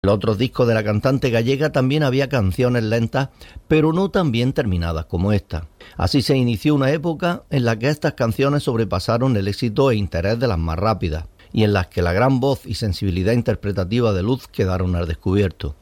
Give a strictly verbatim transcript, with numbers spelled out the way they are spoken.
En los otros discos de la cantante gallega también había canciones lentas, pero no tan bien terminadas como esta. Así se inició una época en la que estas canciones sobrepasaron el éxito e interés de las más rápidas, y en las que la gran voz y sensibilidad interpretativa de Luz quedaron al descubierto.